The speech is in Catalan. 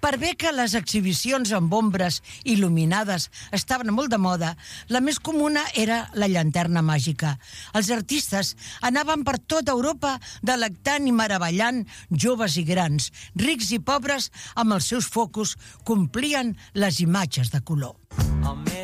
Per bé que les exhibicions amb ombres il·luminades estaven molt de moda, la més comuna era la llanterna màgica. Els artistes anaven per tota Europa delectant i meravellant joves i grans, rics i pobres, amb els seus focus complien les imatges de color.